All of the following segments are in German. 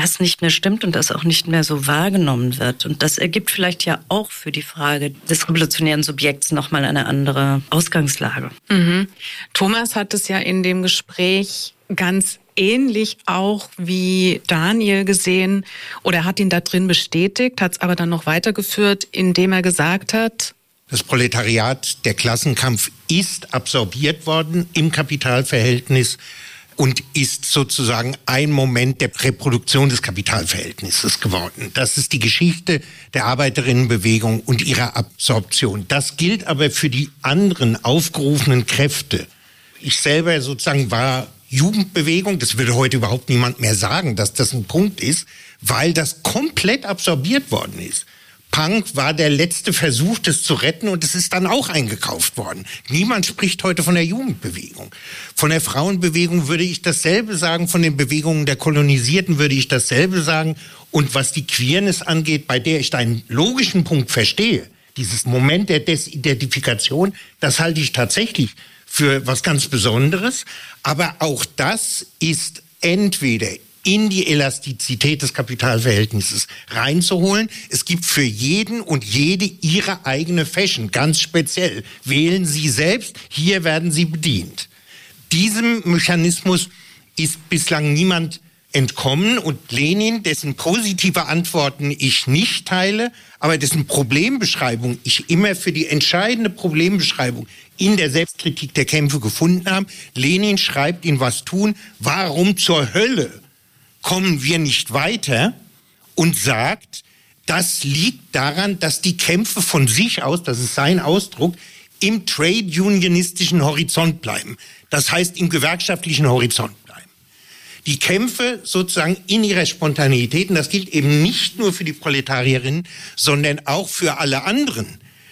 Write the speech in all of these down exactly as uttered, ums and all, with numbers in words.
das nicht mehr stimmt und das auch nicht mehr so wahrgenommen wird. Und das ergibt vielleicht ja auch für die Frage des revolutionären Subjekts nochmal eine andere Ausgangslage. Mhm. Thomas hat es ja in dem Gespräch ganz ähnlich auch wie Daniel gesehen oder hat ihn da drin bestätigt, hat es aber dann noch weitergeführt, indem er gesagt hat: Das Proletariat, der Klassenkampf ist absorbiert worden im Kapitalverhältnis und ist sozusagen ein Moment der Reproduktion des Kapitalverhältnisses geworden. Das ist die Geschichte der Arbeiterinnenbewegung und ihrer Absorption. Das gilt aber für die anderen aufgerufenen Kräfte. Ich selber sozusagen war Jugendbewegung, das würde heute überhaupt niemand mehr sagen, dass das ein Punkt ist, weil das komplett absorbiert worden ist. Punk war der letzte Versuch, das zu retten, und es ist dann auch eingekauft worden. Niemand spricht heute von der Jugendbewegung. Von der Frauenbewegung würde ich dasselbe sagen, von den Bewegungen der Kolonisierten würde ich dasselbe sagen. Und was die Queerness angeht, bei der ich deinen logischen Punkt verstehe, dieses Moment der Desidentifikation, das halte ich tatsächlich für was ganz Besonderes. Aber auch das ist entweder in die Elastizität des Kapitalverhältnisses reinzuholen. Es gibt für jeden und jede ihre eigene Fashion, ganz speziell. Wählen Sie selbst, hier werden Sie bedient. Diesem Mechanismus ist bislang niemand entkommen, und Lenin, dessen positive Antworten ich nicht teile, aber dessen Problembeschreibung ich immer für die entscheidende Problembeschreibung in der Selbstkritik der Kämpfe gefunden habe. Lenin schreibt in Was tun, warum zur Hölle kommen wir nicht weiter, und sagt, das liegt daran, dass die Kämpfe von sich aus, das ist sein Ausdruck, im trade-unionistischen Horizont bleiben. Das heißt, im gewerkschaftlichen Horizont bleiben. Die Kämpfe sozusagen in ihrer Spontaneität, und das gilt eben nicht nur für die Proletarierinnen, sondern auch für alle anderen,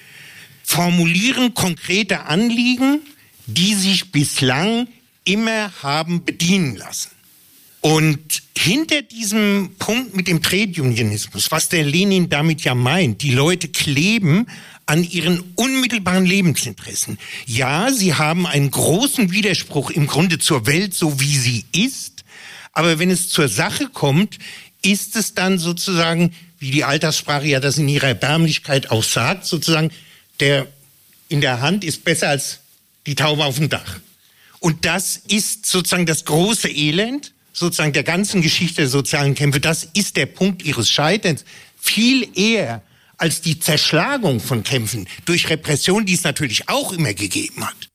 formulieren konkrete Anliegen, die sich bislang immer haben bedienen lassen. Und hinter diesem Punkt mit dem Trade-Unionismus, was der Lenin damit ja meint, die Leute kleben an ihren unmittelbaren Lebensinteressen. Ja, sie haben einen großen Widerspruch im Grunde zur Welt, so wie sie ist. Aber wenn es zur Sache kommt, ist es dann sozusagen, wie die Alterssprache ja das in ihrer Erbärmlichkeit auch sagt, sozusagen, der in der Hand ist besser als die Taube auf dem Dach. Und das ist sozusagen das große Elend, sozusagen der ganzen Geschichte der sozialen Kämpfe. Das ist der Punkt ihres Scheiterns. Viel eher als die Zerschlagung von Kämpfen durch Repression, die es natürlich auch immer gegeben hat.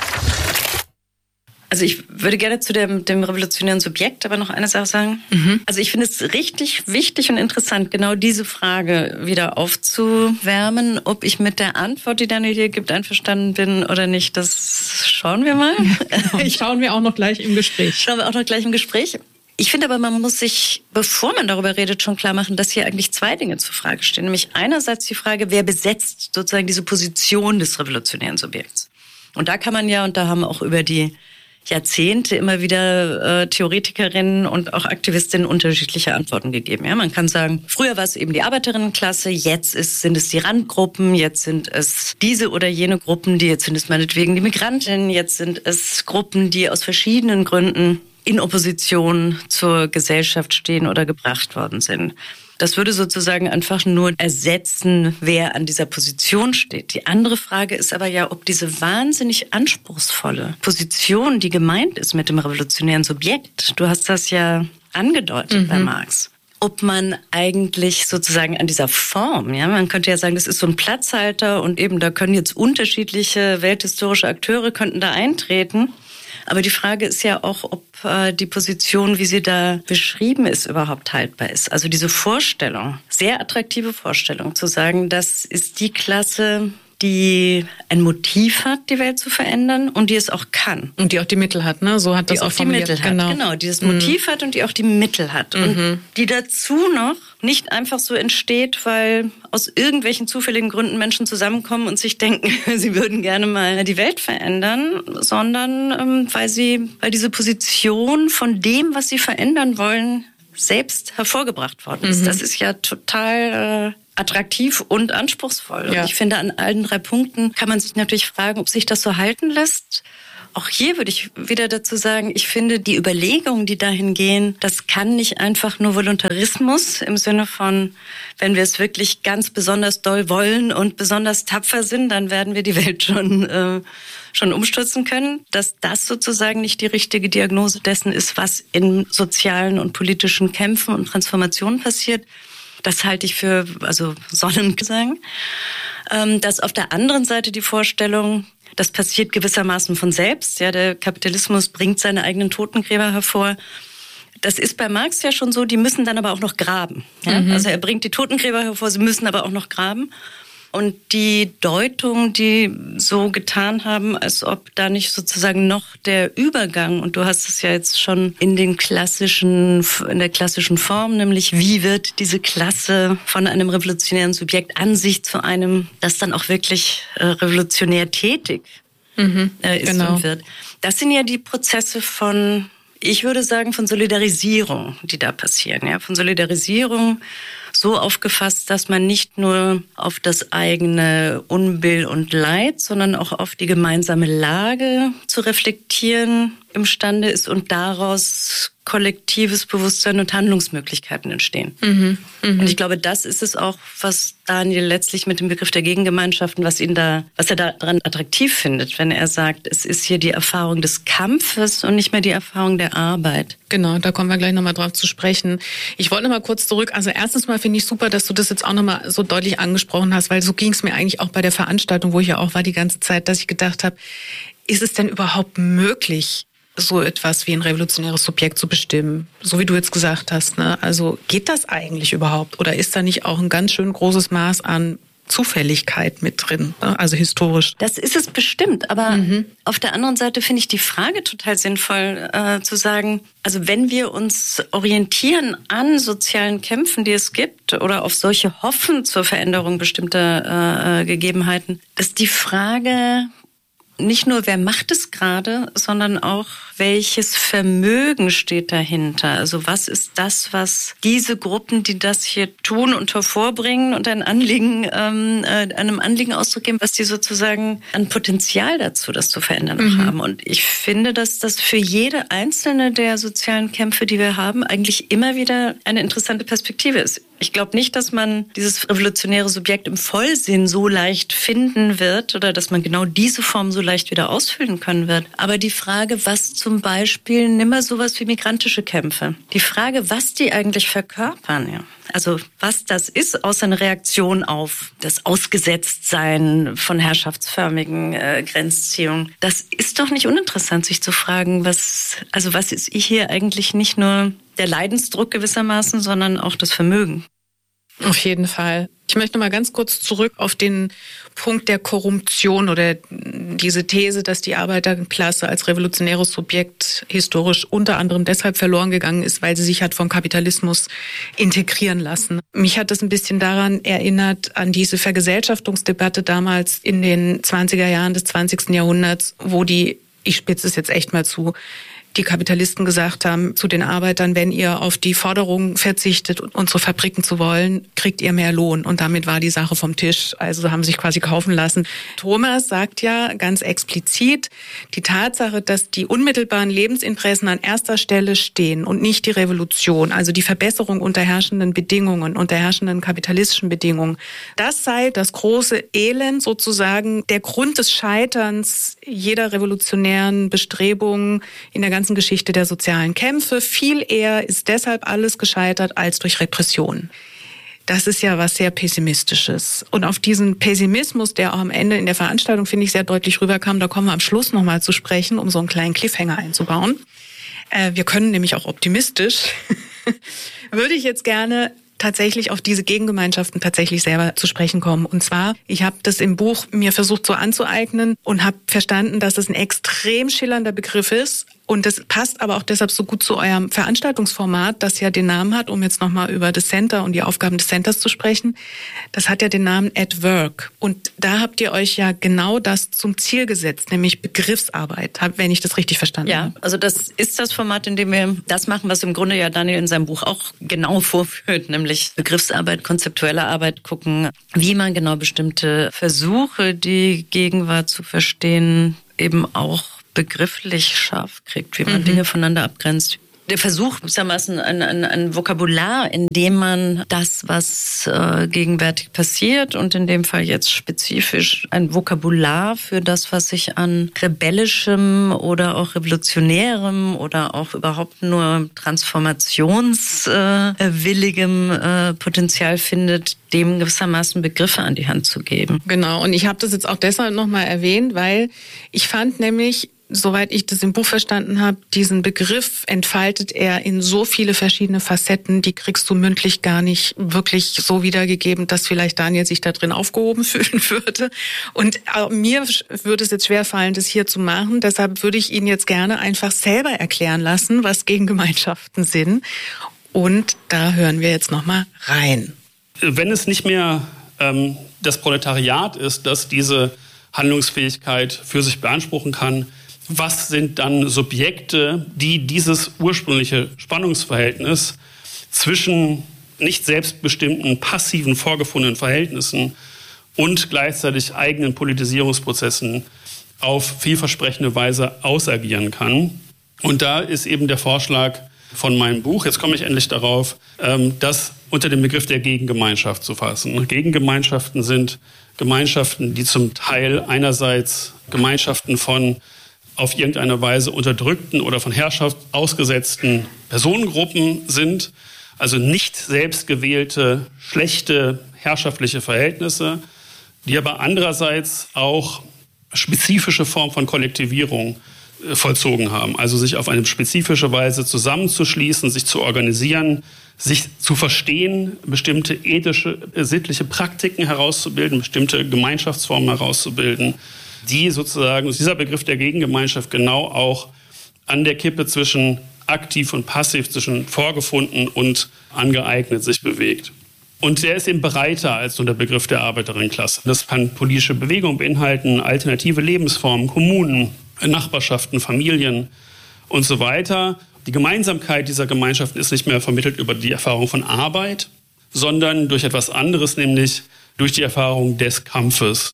Also ich würde gerne zu dem, dem revolutionären Subjekt aber noch eine Sache sagen. Mhm. Also ich finde es richtig wichtig und interessant, genau diese Frage wieder aufzuwärmen. Ob ich mit der Antwort, die Daniel hier gibt, einverstanden bin oder nicht, das schauen wir mal. Genau, schauen wir auch noch gleich im Gespräch. Schauen wir auch noch gleich im Gespräch. Ich finde aber, man muss sich, bevor man darüber redet, schon klar machen, dass hier eigentlich zwei Dinge zur Frage stehen. Nämlich einerseits die Frage, wer besetzt sozusagen diese Position des revolutionären Subjekts. Und da kann man ja, und da haben auch über die Jahrzehnte immer wieder äh, Theoretikerinnen und auch Aktivistinnen unterschiedliche Antworten gegeben. Ja, man kann sagen, früher war es eben die Arbeiterinnenklasse, jetzt ist, sind es die Randgruppen, jetzt sind es diese oder jene Gruppen, die jetzt sind es meinetwegen die Migrantinnen, jetzt sind es Gruppen, die aus verschiedenen Gründen in Opposition zur Gesellschaft stehen oder gebracht worden sind. Das würde sozusagen einfach nur ersetzen, wer an dieser Position steht. Die andere Frage ist aber ja, ob diese wahnsinnig anspruchsvolle Position, die gemeint ist mit dem revolutionären Subjekt, du hast das ja angedeutet mhm. bei Marx, ob man eigentlich sozusagen an dieser Form, ja, man könnte ja sagen, das ist so ein Platzhalter und eben da können jetzt unterschiedliche welthistorische Akteure könnten da eintreten. Aber die Frage ist ja auch, ob äh, die Position, wie sie da beschrieben ist, überhaupt haltbar ist. Also diese Vorstellung, sehr attraktive Vorstellung, zu sagen, das ist die Klasse, die ein Motiv hat, die Welt zu verändern und die es auch kann. Und die auch die Mittel hat, ne? So hat das die auch die Mittel hat, genau. genau, die das Motiv mhm. hat und die auch die Mittel hat. Mhm. Und die dazu noch nicht einfach so entsteht, weil aus irgendwelchen zufälligen Gründen Menschen zusammenkommen und sich denken, sie würden gerne mal die Welt verändern, sondern ähm, weil sie, weil diese Position von dem, was sie verändern wollen, selbst hervorgebracht worden ist. Mhm. Das ist ja total äh, attraktiv und anspruchsvoll. Ja. Und ich finde, an allen drei Punkten kann man sich natürlich fragen, ob sich das so halten lässt auch hier würde ich wieder dazu sagen, ich finde die Überlegungen, die dahin gehen, das kann nicht einfach nur Voluntarismus im Sinne von, wenn wir es wirklich ganz besonders doll wollen und besonders tapfer sind, dann werden wir die Welt schon, äh, schon umstürzen können. Dass das sozusagen nicht die richtige Diagnose dessen ist, was in sozialen und politischen Kämpfen und Transformationen passiert, das halte ich für also Sonnengesang. Ähm, dass auf der anderen Seite die Vorstellung, das passiert gewissermaßen von selbst. Ja, der Kapitalismus bringt seine eigenen Totengräber hervor. Das ist bei Marx ja schon so, die müssen dann aber auch noch graben. Ja? Mhm. Also er bringt die Totengräber hervor, sie müssen aber auch noch graben. Und die Deutung, die so getan haben, als ob da nicht sozusagen noch der Übergang, und du hast es ja jetzt schon in den klassischen, in der klassischen Form, nämlich wie wird diese Klasse von einem revolutionären Subjekt an sich zu einem, das dann auch wirklich äh, revolutionär tätig mhm, äh, ist genau. und wird. Das sind ja die Prozesse von, ich würde sagen, von Solidarisierung, die da passieren, ja, von Solidarisierung, so aufgefasst, dass man nicht nur auf das eigene Unbill und Leid, sondern auch auf die gemeinsame Lage zu reflektieren imstande ist und daraus kollektives Bewusstsein und Handlungsmöglichkeiten entstehen. Mhm, mh. Und ich glaube, das ist es auch, was Daniel letztlich mit dem Begriff der Gegengemeinschaften, was ihn da, was er daran attraktiv findet, wenn er sagt, es ist hier die Erfahrung des Kampfes und nicht mehr die Erfahrung der Arbeit. Genau, da kommen wir gleich nochmal drauf zu sprechen. Ich wollte nochmal kurz zurück. Also erstens mal finde ich super, dass du das jetzt auch nochmal so deutlich angesprochen hast, weil so ging es mir eigentlich auch bei der Veranstaltung, wo ich ja auch war die ganze Zeit, dass ich gedacht habe, ist es denn überhaupt möglich, so etwas wie ein revolutionäres Subjekt zu bestimmen, so wie du jetzt gesagt hast, ne? Also geht das eigentlich überhaupt oder ist da nicht auch ein ganz schön großes Maß an Zufälligkeit mit drin, ne? Also historisch? Das ist es bestimmt, aber mhm. auf der anderen Seite finde ich die Frage total sinnvoll, äh, zu sagen, also wenn wir uns orientieren an sozialen Kämpfen, die es gibt, oder auf solche hoffen zur Veränderung bestimmter äh, Gegebenheiten, ist die Frage nicht nur, wer macht es gerade, sondern auch, welches Vermögen steht dahinter. Also was ist das, was diese Gruppen, die das hier tun und hervorbringen und ein Anliegen, ähm, äh, einem Anliegen Ausdruck geben, was die sozusagen an Potenzial dazu, das zu verändern, mhm. haben. Und ich finde, dass das für jede einzelne der sozialen Kämpfe, die wir haben, eigentlich immer wieder eine interessante Perspektive ist. Ich glaube nicht, dass man dieses revolutionäre Subjekt im Vollsinn so leicht finden wird oder dass man genau diese Form so leicht wieder ausfüllen können wird. Aber die Frage, was zum Beispiel, nimm mal sowas wie migrantische Kämpfe. Die Frage, was die eigentlich verkörpern, ja. Also was das ist, außer eine Reaktion auf das Ausgesetztsein von herrschaftsförmigen äh, Grenzziehungen. Das ist doch nicht uninteressant, sich zu fragen, was, also was ist hier eigentlich nicht nur der Leidensdruck gewissermaßen, sondern auch das Vermögen. Auf jeden Fall. Ich möchte noch mal ganz kurz zurück auf den Punkt der Korruption oder diese These, dass die Arbeiterklasse als revolutionäres Subjekt historisch unter anderem deshalb verloren gegangen ist, weil sie sich hat vom Kapitalismus integrieren lassen. Mich hat das ein bisschen daran erinnert, an diese Vergesellschaftungsdebatte damals in den zwanziger Jahren des zwanzigsten Jahrhunderts, wo die, ich spitze es jetzt echt mal zu, die Kapitalisten gesagt haben zu den Arbeitern, wenn ihr auf die Forderung verzichtet, unsere Fabriken zu wollen, kriegt ihr mehr Lohn. Und damit war die Sache vom Tisch. Also haben sich quasi kaufen lassen. Thomas sagt ja ganz explizit, die Tatsache, dass die unmittelbaren Lebensinteressen an erster Stelle stehen und nicht die Revolution, also die Verbesserung unter herrschenden Bedingungen, unter herrschenden kapitalistischen Bedingungen, das sei das große Elend sozusagen, der Grund des Scheiterns jeder revolutionären Bestrebung in der ganzen Geschichte der sozialen Kämpfe. Viel eher ist deshalb alles gescheitert als durch Repression. Das ist ja was sehr Pessimistisches. Und auf diesen Pessimismus, der auch am Ende in der Veranstaltung, finde ich, sehr deutlich rüberkam, da kommen wir am Schluss nochmal zu sprechen, um so einen kleinen Cliffhanger einzubauen. Äh, wir können nämlich auch optimistisch. Würde ich jetzt gerne tatsächlich auf diese Gegengemeinschaften tatsächlich selber zu sprechen kommen. Und zwar, ich habe das im Buch mir versucht so anzueignen und habe verstanden, dass es ein extrem schillernder Begriff ist. Und das passt aber auch deshalb so gut zu eurem Veranstaltungsformat, das ja den Namen hat, um jetzt nochmal über das Center und die Aufgaben des Centers zu sprechen. Das hat ja den Namen At Work. Und da habt ihr euch ja genau das zum Ziel gesetzt, nämlich Begriffsarbeit, wenn ich das richtig verstanden ja, habe. Ja, also das ist das Format, in dem wir das machen, was im Grunde ja Daniel in seinem Buch auch genau vorführt, nämlich Begriffsarbeit, konzeptuelle Arbeit, gucken, wie man genau bestimmte Versuche, die Gegenwart zu verstehen, eben auch begrifflich scharf kriegt, wie man mhm. Dinge voneinander abgrenzt. Der Versuch, gewissermaßen ein, ein, ein Vokabular, in dem man das, was äh, gegenwärtig passiert und in dem Fall jetzt spezifisch ein Vokabular für das, was sich an rebellischem oder auch revolutionärem oder auch überhaupt nur transformationswilligem äh, äh, Potenzial findet, dem gewissermaßen Begriffe an die Hand zu geben. Genau, und ich habe das jetzt auch deshalb nochmal erwähnt, weil ich fand nämlich, soweit ich das im Buch verstanden habe, diesen Begriff entfaltet er in so viele verschiedene Facetten, die kriegst du mündlich gar nicht wirklich so wiedergegeben, dass vielleicht Daniel sich da drin aufgehoben fühlen würde. Und mir würde es jetzt schwerfallen, das hier zu machen. Deshalb würde ich Ihnen jetzt gerne einfach selber erklären lassen, was Gegengemeinschaften sind. Und da hören wir jetzt nochmal rein. Wenn es nicht mehr ähm, das Proletariat ist, das diese Handlungsfähigkeit für sich beanspruchen kann, was sind dann Subjekte, die dieses ursprüngliche Spannungsverhältnis zwischen nicht selbstbestimmten, passiven, vorgefundenen Verhältnissen und gleichzeitig eigenen Politisierungsprozessen auf vielversprechende Weise ausagieren kann? Und da ist eben der Vorschlag von meinem Buch, jetzt komme ich endlich darauf, das unter dem Begriff der Gegengemeinschaft zu fassen. Gegengemeinschaften sind Gemeinschaften, die zum Teil einerseits Gemeinschaften von auf irgendeine Weise unterdrückten oder von Herrschaft ausgesetzten Personengruppen sind, also nicht selbstgewählte, schlechte herrschaftliche Verhältnisse, die aber andererseits auch spezifische Form von Kollektivierung äh, vollzogen haben, also sich auf eine spezifische Weise zusammenzuschließen, sich zu organisieren, sich zu verstehen, bestimmte ethische, äh, sittliche Praktiken herauszubilden, bestimmte Gemeinschaftsformen herauszubilden, die sozusagen, dieser Begriff der Gegengemeinschaft genau auch an der Kippe zwischen aktiv und passiv, zwischen vorgefunden und angeeignet sich bewegt. Und der ist eben breiter als nur der Begriff der Arbeiterinnenklasse. Das kann politische Bewegung beinhalten, alternative Lebensformen, Kommunen, Nachbarschaften, Familien und so weiter. Die Gemeinsamkeit dieser Gemeinschaften ist nicht mehr vermittelt über die Erfahrung von Arbeit, sondern durch etwas anderes, nämlich durch die Erfahrung des Kampfes.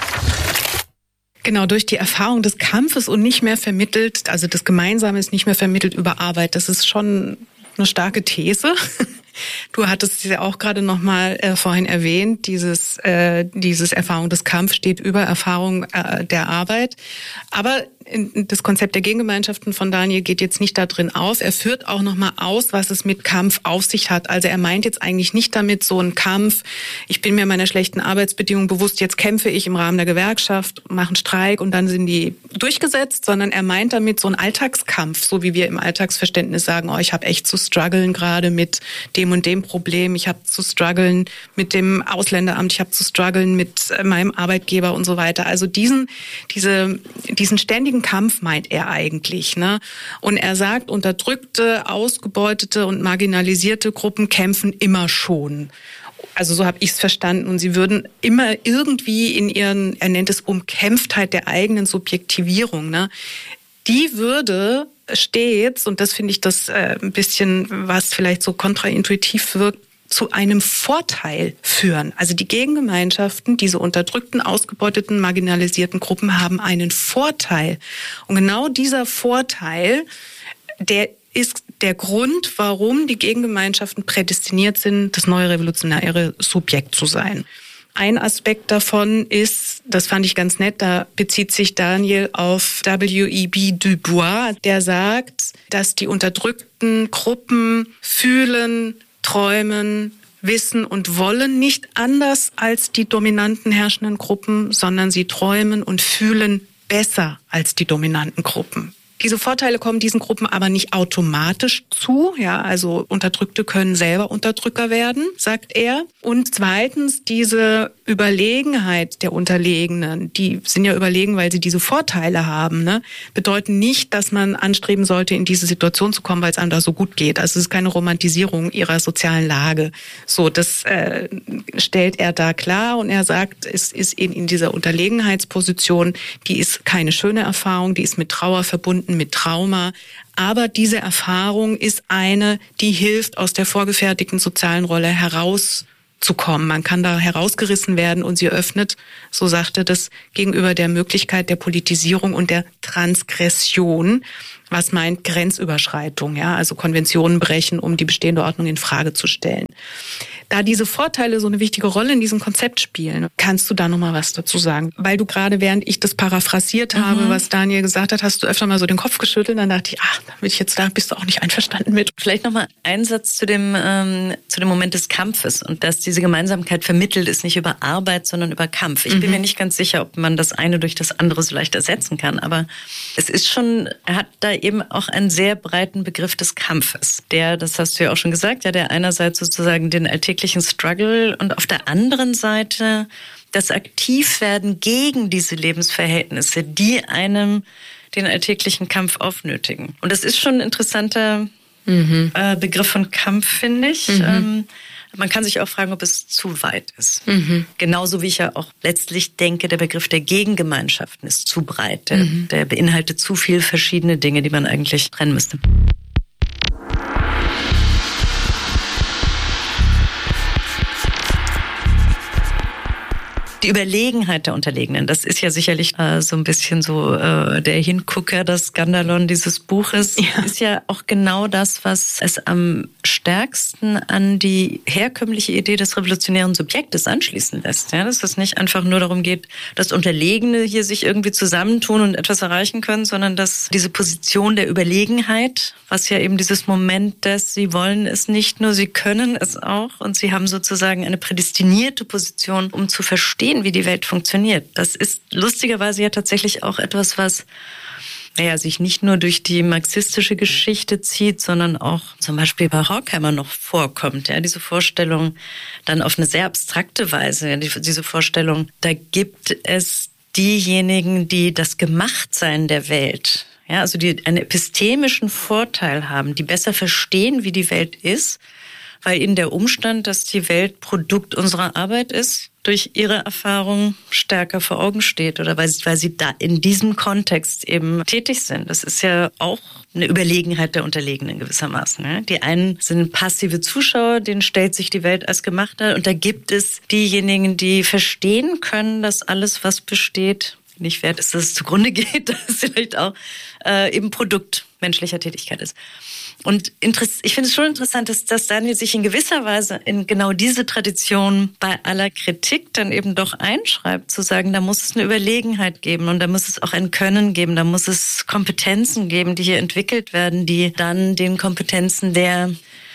Genau, durch die Erfahrung des Kampfes und nicht mehr vermittelt, also das Gemeinsame ist nicht mehr vermittelt über Arbeit. Das ist schon eine starke These. Du hattest es ja auch gerade noch mal äh, vorhin erwähnt, dieses, äh, dieses Erfahrung des Kampfes steht über Erfahrung äh, der Arbeit. Aber das Konzept der Gegengemeinschaften von Daniel geht jetzt nicht da drin auf. Er führt auch noch mal aus, was es mit Kampf auf sich hat. Also er meint jetzt eigentlich nicht damit so einen Kampf, ich bin mir meiner schlechten Arbeitsbedingungen bewusst, jetzt kämpfe ich im Rahmen der Gewerkschaft, mache einen Streik und dann sind die durchgesetzt, sondern er meint damit so einen Alltagskampf, so wie wir im Alltagsverständnis sagen, oh, ich habe echt zu strugglen gerade mit dem und dem Problem, ich habe zu strugglen mit dem Ausländeramt, ich habe zu strugglen mit meinem Arbeitgeber und so weiter. Also diesen, diese, diesen ständigen Kampf meint er eigentlich, ne? Und er sagt, unterdrückte, ausgebeutete und marginalisierte Gruppen kämpfen immer schon. Also so habe ich es verstanden. Und sie würden immer irgendwie in ihren, er nennt es Umkämpftheit der eigenen Subjektivierung, ne? Die würde stets, und das finde ich das äh, ein bisschen, was vielleicht so kontraintuitiv wirkt, zu einem Vorteil führen. Also die Gegengemeinschaften, diese unterdrückten, ausgebeuteten, marginalisierten Gruppen haben einen Vorteil. Und genau dieser Vorteil, der ist der Grund, warum die Gegengemeinschaften prädestiniert sind, das neue revolutionäre Subjekt zu sein. Ein Aspekt davon ist, das fand ich ganz nett, da bezieht sich Daniel auf W E B Du Bois, der sagt, dass die unterdrückten Gruppen fühlen, träumen, wissen und wollen nicht anders als die dominanten herrschenden Gruppen, sondern sie träumen und fühlen besser als die dominanten Gruppen. Diese Vorteile kommen diesen Gruppen aber nicht automatisch zu. Ja, also Unterdrückte können selber Unterdrücker werden, sagt er. Und zweitens, diese Überlegenheit der Unterlegenen, die sind ja überlegen, weil sie diese Vorteile haben, ne, bedeuten nicht, dass man anstreben sollte, in diese Situation zu kommen, weil es einem da so gut geht. Also es ist keine Romantisierung ihrer sozialen Lage. So, das äh, stellt er da klar und er sagt, es ist eben in dieser Unterlegenheitsposition, die ist keine schöne Erfahrung, die ist mit Trauer verbunden, mit Trauma. Aber diese Erfahrung ist eine, die hilft, aus der vorgefertigten sozialen Rolle heraus zu kommen. Man kann da herausgerissen werden und sie öffnet, so sagte das, gegenüber der Möglichkeit der Politisierung und der Transgression, was meint Grenzüberschreitung, ja, also Konventionen brechen, um die bestehende Ordnung in Frage zu stellen. Da diese Vorteile so eine wichtige Rolle in diesem Konzept spielen, kannst du da noch mal was dazu sagen? Weil du gerade, während ich das paraphrasiert mhm. habe, was Daniel gesagt hat, hast du öfter mal so den Kopf geschüttelt. Dann dachte ich, ach, da bin ich jetzt da, bist du auch nicht einverstanden mit. Vielleicht noch mal ein Satz zu dem ähm, zu dem Moment des Kampfes und dass diese Gemeinsamkeit vermittelt ist, nicht über Arbeit, sondern über Kampf. Ich mhm. bin mir nicht ganz sicher, ob man das eine durch das andere so leicht ersetzen kann, aber es ist schon, er hat da eben auch einen sehr breiten Begriff des Kampfes, der, das hast du ja auch schon gesagt, ja, der einerseits sozusagen den alltäglichen Struggle und auf der anderen Seite das Aktivwerden gegen diese Lebensverhältnisse, die einem den alltäglichen Kampf aufnötigen. Und das ist schon ein interessanter mhm. äh, Begriff von Kampf, finde ich. Mhm. Ähm, man kann sich auch fragen, ob es zu weit ist. Mhm. Genauso wie ich ja auch letztlich denke, der Begriff der Gegengemeinschaften ist zu breit. Der, mhm. der beinhaltet zu viele verschiedene Dinge, die man eigentlich trennen müsste. Die Überlegenheit der Unterlegenen, das ist ja sicherlich äh, so ein bisschen so äh, der Hingucker, das Skandalon dieses Buches, ja. ist ja auch genau das, was es am stärksten an die herkömmliche Idee des revolutionären Subjektes anschließen lässt. Ja, dass es nicht einfach nur darum geht, dass Unterlegene hier sich irgendwie zusammentun und etwas erreichen können, sondern dass diese Position der Überlegenheit, was ja eben dieses Moment des, sie wollen es nicht nur, sie können es auch und sie haben sozusagen eine prädestinierte Position, um zu verstehen, wie die Welt funktioniert. Das ist lustigerweise ja tatsächlich auch etwas, was naja, sich nicht nur durch die marxistische Geschichte zieht, sondern auch zum Beispiel bei Horkheimer noch vorkommt. Ja, diese Vorstellung dann auf eine sehr abstrakte Weise, diese Vorstellung, da gibt es diejenigen, die das Gemachtsein der Welt, ja, also die einen epistemischen Vorteil haben, die besser verstehen, wie die Welt ist, weil ihnen der Umstand, dass die Welt Produkt unserer Arbeit ist, durch ihre Erfahrung stärker vor Augen steht oder weil sie, weil sie da in diesem Kontext eben tätig sind. Das ist ja auch eine Überlegenheit der Unterlegenen gewissermaßen. Ne? Die einen sind passive Zuschauer, denen stellt sich die Welt als gemacht dar. Und da gibt es diejenigen, die verstehen können, dass alles, was besteht, nicht wert ist, dass es zugrunde geht, dass es vielleicht auch äh, eben Produkt menschlicher Tätigkeit ist. Und ich finde es schon interessant, dass, dass Daniel sich in gewisser Weise in genau diese Tradition bei aller Kritik dann eben doch einschreibt, zu sagen, da muss es eine Überlegenheit geben und da muss es auch ein Können geben, da muss es Kompetenzen geben, die hier entwickelt werden, die dann den Kompetenzen der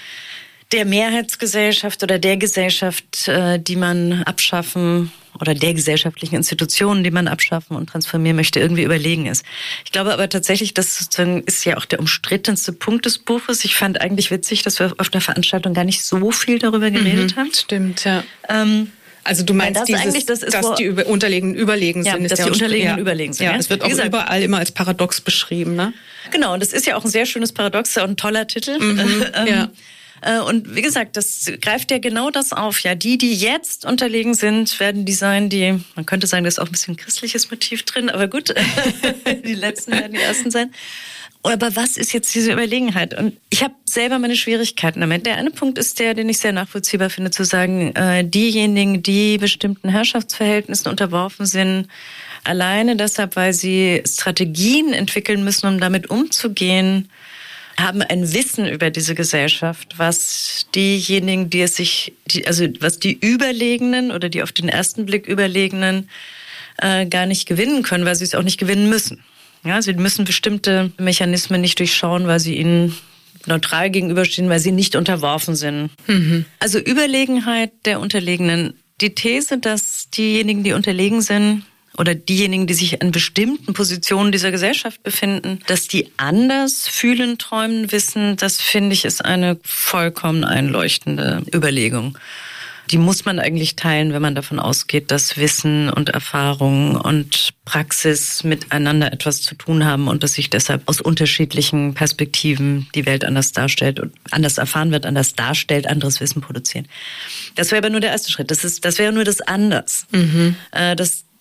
der Mehrheitsgesellschaft oder der Gesellschaft, die man abschaffen oder der gesellschaftlichen Institutionen, die man abschaffen und transformieren möchte, irgendwie überlegen ist. Ich glaube aber tatsächlich, das sozusagen ist ja auch der umstrittenste Punkt des Buches. Ich fand eigentlich witzig, dass wir auf der Veranstaltung gar nicht so viel darüber geredet mhm, haben. Stimmt, ja. Ähm, also du meinst, das dieses, eigentlich, das ist, dass die über, Unterlegenen überlegen ja, sind. Dass ist die Unterlegenen ja, überlegen sind. Ja, ja. es wird auch gesagt, überall immer als Paradox beschrieben, ne? Genau, und das ist ja auch ein sehr schönes Paradox, auch ein toller Titel. Mhm, ähm, ja. Und wie gesagt, das greift ja genau das auf. Ja, die, die jetzt unterlegen sind, werden die sein, die, man könnte sagen, da ist auch ein bisschen ein christliches Motiv drin, aber gut, die Letzten werden die Ersten sein. Aber was ist jetzt diese Überlegenheit? Und ich habe selber meine Schwierigkeiten damit. Der eine Punkt ist der, den ich sehr nachvollziehbar finde, zu sagen, äh, diejenigen, die bestimmten Herrschaftsverhältnissen unterworfen sind, alleine deshalb, weil sie Strategien entwickeln müssen, um damit umzugehen, haben ein Wissen über diese Gesellschaft, was diejenigen, die es sich, die, also was die Überlegenen oder die auf den ersten Blick Überlegenen äh, gar nicht gewinnen können, weil sie es auch nicht gewinnen müssen. Ja, sie müssen bestimmte Mechanismen nicht durchschauen, weil sie ihnen neutral gegenüberstehen, weil sie nicht unterworfen sind. Mhm. Also Überlegenheit der Unterlegenen. Die These, dass diejenigen, die unterlegen sind, oder diejenigen, die sich in bestimmten Positionen dieser Gesellschaft befinden, dass die anders fühlen, träumen, wissen, das finde ich ist eine vollkommen einleuchtende Überlegung. Die muss man eigentlich teilen, wenn man davon ausgeht, dass Wissen und Erfahrung und Praxis miteinander etwas zu tun haben und dass sich deshalb aus unterschiedlichen Perspektiven die Welt anders darstellt und anders erfahren wird, anders darstellt, anderes Wissen produzieren. Das wäre aber nur der erste Schritt. Das ist, das wäre nur das Anders. Mhm. Das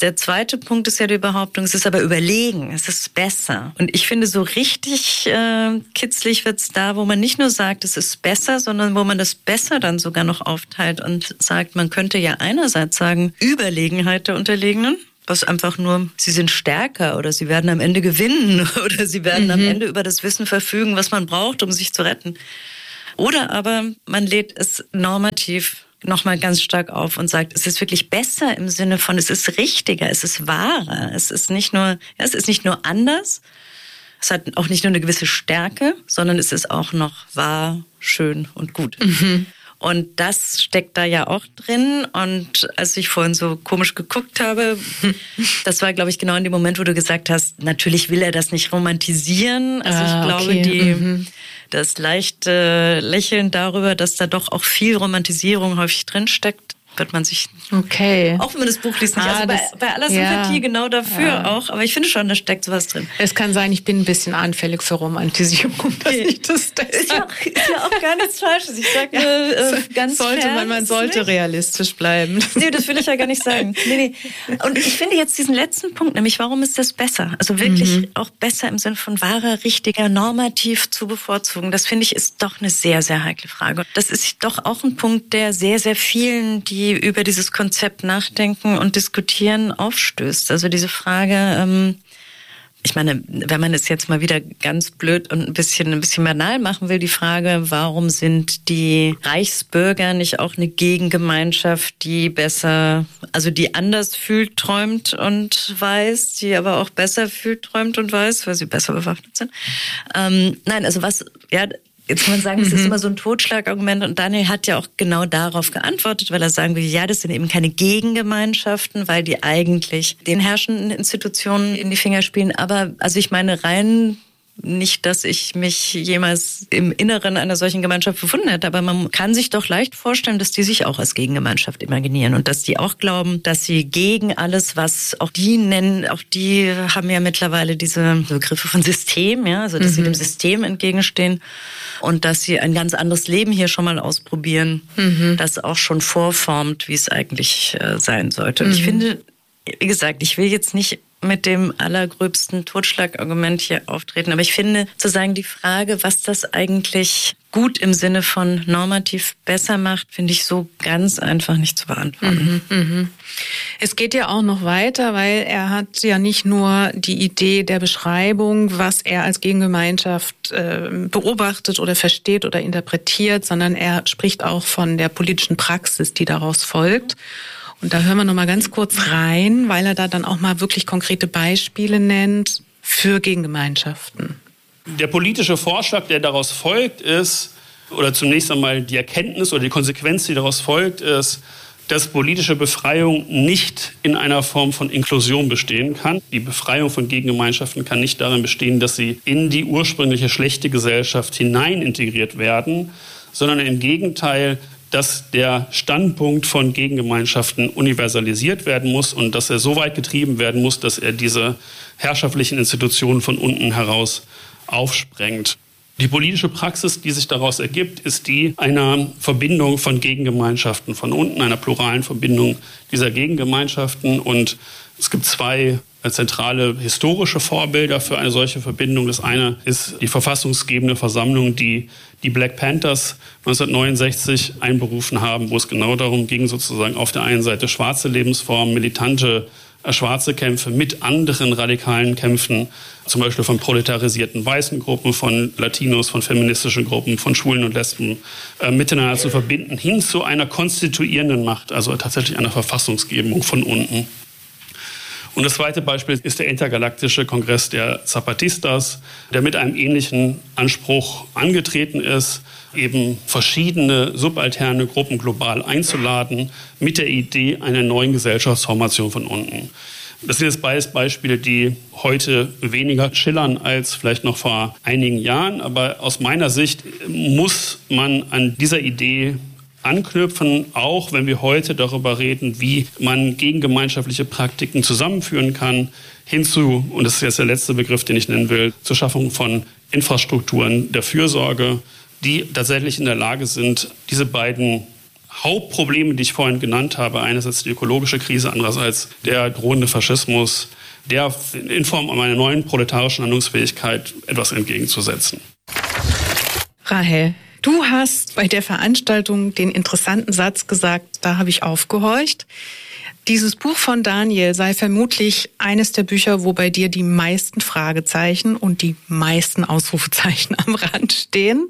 Der zweite Punkt ist ja die Behauptung, es ist aber überlegen, es ist besser. Und ich finde, so richtig äh, kitzlig wird's da, wo man nicht nur sagt, es ist besser, sondern wo man das besser dann sogar noch aufteilt und sagt, man könnte ja einerseits sagen, Überlegenheit der Unterlegenen, was einfach nur, sie sind stärker oder sie werden am Ende gewinnen oder sie werden mhm. am Ende über das Wissen verfügen, was man braucht, um sich zu retten. Oder aber man lädt es normativ nochmal ganz stark auf und sagt, es ist wirklich besser im Sinne von, es ist richtiger, es ist wahrer, es ist nicht nur, ja, es ist nicht nur anders, es hat auch nicht nur eine gewisse Stärke, sondern es ist auch noch wahr, schön und gut. Mhm. Und das steckt da ja auch drin. Und als ich vorhin so komisch geguckt habe, das war, glaube ich, genau in dem Moment, wo du gesagt hast, natürlich will er das nicht romantisieren. Also ah, ich glaube, okay. die, mhm. das leichte Lächeln darüber, dass da doch auch viel Romantisierung häufig drinsteckt, wird man sich, okay. auch wenn man das Buch liest, nicht. Ah, also bei, das, bei aller Sympathie ja. genau dafür ja. auch. Aber ich finde schon, da steckt sowas drin. Es kann sein, ich bin ein bisschen anfällig für Romantisierung. Dass okay. ich das ist, ja auch, ist ja auch gar nichts Falsches. Ich sage ja, äh, ganz sollte fair, man, man sollte nicht. realistisch bleiben. Nee, das will ich ja gar nicht sagen. Nee, nee. Und ich finde jetzt diesen letzten Punkt, nämlich warum ist das besser? Also wirklich mhm. auch besser im Sinne von wahrer, richtiger, normativ zu bevorzugen. Das finde ich ist doch eine sehr, sehr heikle Frage. Das ist doch auch ein Punkt, der sehr, sehr vielen, die über dieses Konzept nachdenken und diskutieren, aufstößt. Also diese Frage, ähm, ich meine, wenn man es jetzt mal wieder ganz blöd und ein bisschen, ein bisschen banal machen will, die Frage, warum sind die Reichsbürger nicht auch eine Gegengemeinschaft, die besser, also die anders fühlt, träumt und weiß, die aber auch besser fühlt, träumt und weiß, weil sie besser bewaffnet sind? Ähm, nein, also was, ja, jetzt kann man sagen, das ist immer so ein Totschlagargument und Daniel hat ja auch genau darauf geantwortet, weil er sagen will, ja, das sind eben keine Gegengemeinschaften, weil die eigentlich den herrschenden Institutionen in die Finger spielen. Aber also ich meine rein nicht, dass ich mich jemals im Inneren einer solchen Gemeinschaft befunden hätte, aber man kann sich doch leicht vorstellen, dass die sich auch als Gegengemeinschaft imaginieren und dass die auch glauben, dass sie gegen alles, was auch die nennen, auch die haben ja mittlerweile diese Begriffe von System, ja, also dass mhm. sie dem System entgegenstehen und dass sie ein ganz anderes Leben hier schon mal ausprobieren, mhm. das auch schon vorformt, wie es eigentlich äh, sein sollte. Und mhm. ich finde, wie gesagt, ich will jetzt nicht mit dem allergröbsten Totschlagargument hier auftreten. Aber ich finde, zu sagen, die Frage, was das eigentlich gut im Sinne von normativ besser macht, finde ich so ganz einfach nicht zu beantworten. Mhm, mh. Es geht ja auch noch weiter, weil er hat ja nicht nur die Idee der Beschreibung, was er als Gegengemeinschaft äh, beobachtet oder versteht oder interpretiert, sondern er spricht auch von der politischen Praxis, die daraus folgt. Und da hören wir noch mal ganz kurz rein, weil er da dann auch mal wirklich konkrete Beispiele nennt für Gegengemeinschaften. Der politische Vorschlag, der daraus folgt, ist, oder zunächst einmal die Erkenntnis oder die Konsequenz, die daraus folgt, ist, dass politische Befreiung nicht in einer Form von Inklusion bestehen kann. Die Befreiung von Gegengemeinschaften kann nicht darin bestehen, dass sie in die ursprüngliche schlechte Gesellschaft hinein integriert werden, sondern im Gegenteil, dass der Standpunkt von Gegengemeinschaften universalisiert werden muss und dass er so weit getrieben werden muss, dass er diese herrschaftlichen Institutionen von unten heraus aufsprengt. Die politische Praxis, die sich daraus ergibt, ist die einer Verbindung von Gegengemeinschaften von unten, einer pluralen Verbindung dieser Gegengemeinschaften. Und es gibt zwei zentrale historische Vorbilder für eine solche Verbindung. Das eine ist die verfassungsgebende Versammlung, die die Black Panthers neunzehnhundertneunundsechzig einberufen haben, wo es genau darum ging, sozusagen auf der einen Seite schwarze Lebensformen, militante äh, schwarze Kämpfe mit anderen radikalen Kämpfen, zum Beispiel von proletarisierten weißen Gruppen, von Latinos, von feministischen Gruppen, von Schwulen und Lesben, äh, miteinander zu verbinden, hin zu einer konstituierenden Macht, also tatsächlich einer Verfassungsgebung von unten. Und das zweite Beispiel ist der Intergalaktische Kongress der Zapatistas, der mit einem ähnlichen Anspruch angetreten ist, eben verschiedene subalterne Gruppen global einzuladen, mit der Idee einer neuen Gesellschaftsformation von unten. Das sind jetzt beides Beispiele, die heute weniger schillern als vielleicht noch vor einigen Jahren. Aber aus meiner Sicht muss man an dieser Idee anknüpfen, auch wenn wir heute darüber reden, wie man gegengemeinschaftliche Praktiken zusammenführen kann, hinzu, und das ist jetzt der letzte Begriff, den ich nennen will, zur Schaffung von Infrastrukturen der Fürsorge, die tatsächlich in der Lage sind, diese beiden Hauptprobleme, die ich vorhin genannt habe, einerseits die ökologische Krise, andererseits der drohende Faschismus, der in Form einer neuen proletarischen Handlungsfähigkeit etwas entgegenzusetzen. Rahel, du hast bei der Veranstaltung den interessanten Satz gesagt, da habe ich aufgehorcht. Dieses Buch von Daniel sei vermutlich eines der Bücher, wo bei dir die meisten Fragezeichen und die meisten Ausrufezeichen am Rand stehen.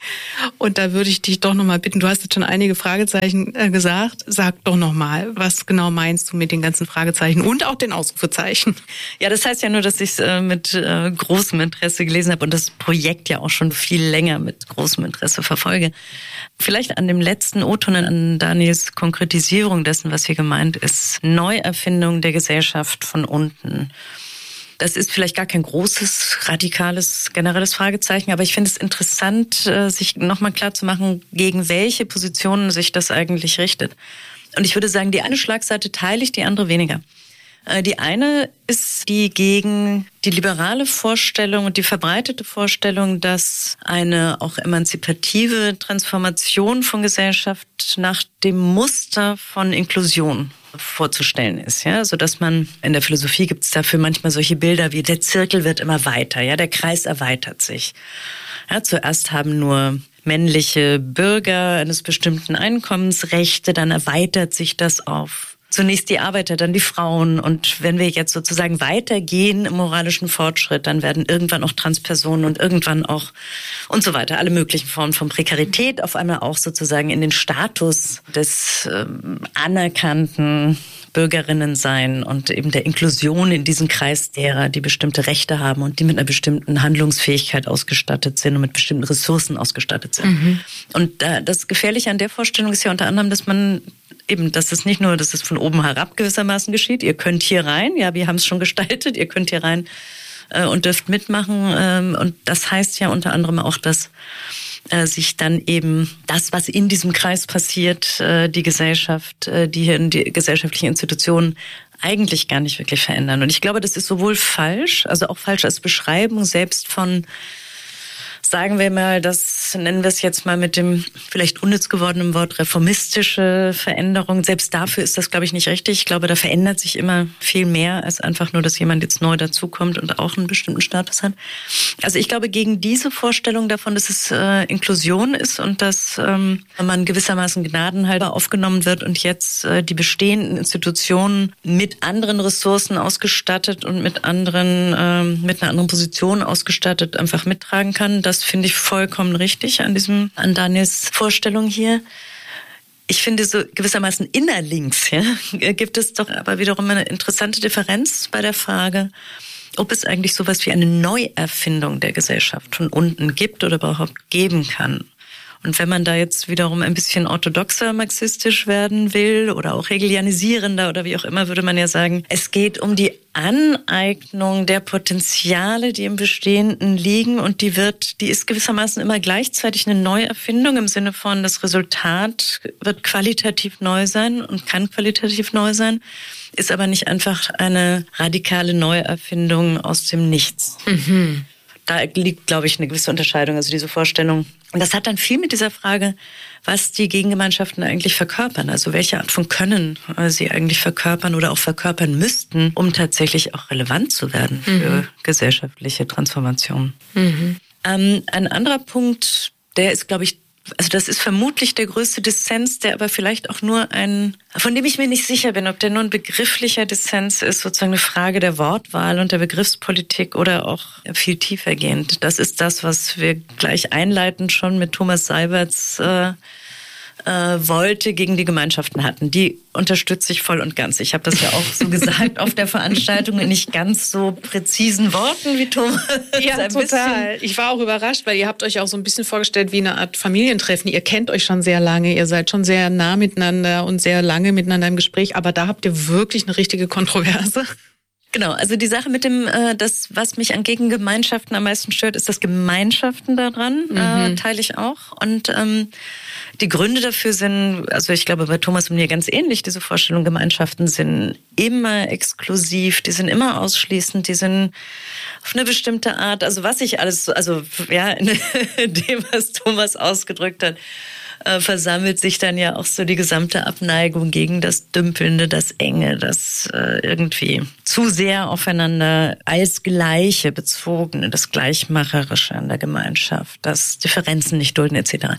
Und da würde ich dich doch nochmal bitten, du hast jetzt schon einige Fragezeichen äh, gesagt, sag doch nochmal, was genau meinst du mit den ganzen Fragezeichen und auch den Ausrufezeichen? Ja, das heißt ja nur, dass ich es äh, mit äh, großem Interesse gelesen habe und das Projekt ja auch schon viel länger mit großem Interesse verfolge. Vielleicht an dem letzten O-Ton, an Daniels Konkretisierung dessen, was hier gemeint ist, Neuerfindung der Gesellschaft von unten. Das ist vielleicht gar kein großes, radikales, generelles Fragezeichen, aber ich finde es interessant, sich nochmal klarzumachen, gegen welche Positionen sich das eigentlich richtet. Und ich würde sagen, die eine Schlagseite teile ich, die andere weniger. Die eine ist die gegen die liberale Vorstellung und die verbreitete Vorstellung, dass eine auch emanzipative Transformation von Gesellschaft nach dem Muster von Inklusion vorzustellen ist, ja, so dass man in der Philosophie gibt es dafür manchmal solche Bilder wie der Zirkel wird immer weiter, ja, der Kreis erweitert sich. Ja, zuerst haben nur männliche Bürger eines bestimmten Einkommens Rechte, dann erweitert sich das auf zunächst die Arbeiter, dann die Frauen. Und wenn wir jetzt sozusagen weitergehen im moralischen Fortschritt, dann werden irgendwann auch Transpersonen und irgendwann auch und so weiter, alle möglichen Formen von Prekarität auf einmal auch sozusagen in den Status des ähm, anerkannten Bürgerinnen sein und eben der Inklusion in diesen Kreis derer, die bestimmte Rechte haben und die mit einer bestimmten Handlungsfähigkeit ausgestattet sind und mit bestimmten Ressourcen ausgestattet sind. Mhm. Und da, das Gefährliche an der Vorstellung ist ja unter anderem, dass man eben, dass es nicht nur, dass es von oben herab gewissermaßen geschieht. Ihr könnt hier rein, ja, wir haben es schon gestaltet, ihr könnt hier rein äh, und dürft mitmachen. Ähm, und das heißt ja unter anderem auch, dass äh, sich dann eben das, was in diesem Kreis passiert, äh, die Gesellschaft, äh, die hier in die gesellschaftlichen Institutionen eigentlich gar nicht wirklich verändern. Und ich glaube, das ist sowohl falsch, also auch falsch als Beschreibung selbst von, sagen wir mal, das nennen wir es jetzt mal mit dem vielleicht unnütz gewordenen Wort reformistische Veränderung. Selbst dafür ist das, glaube ich, nicht richtig. Ich glaube, da verändert sich immer viel mehr als einfach nur, dass jemand jetzt neu dazukommt und auch einen bestimmten Status hat. Also ich glaube, gegen diese Vorstellung davon, dass es äh, Inklusion ist und dass ähm, man gewissermaßen gnadenhalber aufgenommen wird und jetzt äh, die bestehenden Institutionen mit anderen Ressourcen ausgestattet und mit anderen, äh, mit einer anderen Position ausgestattet einfach mittragen kann, das finde ich vollkommen richtig an diesem, an Daniels Vorstellung hier. Ich finde so gewissermaßen innerlinks, ja, gibt es doch aber wiederum eine interessante Differenz bei der Frage, ob es eigentlich sowas wie eine Neuerfindung der Gesellschaft von unten gibt oder überhaupt geben kann. Und wenn man da jetzt wiederum ein bisschen orthodoxer marxistisch werden will oder auch hegelianisierender oder wie auch immer, würde man ja sagen, es geht um die Aneignung der Potenziale, die im Bestehenden liegen und die wird, die ist gewissermaßen immer gleichzeitig eine Neuerfindung im Sinne von, das Resultat wird qualitativ neu sein und kann qualitativ neu sein, ist aber nicht einfach eine radikale Neuerfindung aus dem Nichts. Mhm. Da liegt, glaube ich, eine gewisse Unterscheidung, also diese Vorstellung. Und das hat dann viel mit dieser Frage, was die Gegengemeinschaften eigentlich verkörpern, also welche Art von Können sie eigentlich verkörpern oder auch verkörpern müssten, um tatsächlich auch relevant zu werden für mhm. gesellschaftliche Transformationen. Mhm. Ähm, ein anderer Punkt, der ist, glaube ich, also das ist vermutlich der größte Dissens, der aber vielleicht auch nur ein, von dem ich mir nicht sicher bin, ob der nur ein begrifflicher Dissens ist, sozusagen eine Frage der Wortwahl und der Begriffspolitik oder auch viel tiefergehend. Das ist das, was wir gleich einleitend schon mit Thomas Seiberts äh, äh, Wolte gegen die Gemeinschaften hatten. Die unterstütze ich voll und ganz. Ich habe das ja auch so gesagt auf der Veranstaltung in nicht ganz so präzisen Worten wie Thomas. Ja, total. Ich war auch überrascht, weil ihr habt euch auch so ein bisschen vorgestellt wie eine Art Familientreffen. Ihr kennt euch schon sehr lange, ihr seid schon sehr nah miteinander und sehr lange miteinander im Gespräch, aber da habt ihr wirklich eine richtige Kontroverse. Genau, also die Sache mit dem, äh, das, was mich an Gegengemeinschaften am meisten stört, ist das Gemeinschaften daran, mhm. äh, teile ich auch. Und ähm, die Gründe dafür sind, also ich glaube bei Thomas und mir ganz ähnlich, diese Vorstellung, Gemeinschaften sind immer exklusiv, die sind immer ausschließend, die sind auf eine bestimmte Art, also was ich alles, also ja, in dem, was Thomas ausgedrückt hat, äh, versammelt sich dann ja auch so die gesamte Abneigung gegen das Dümpelnde, das Enge, das äh, irgendwie zu sehr aufeinander als Gleiche bezogene, das Gleichmacherische in der Gemeinschaft, das Differenzen nicht dulden et cetera.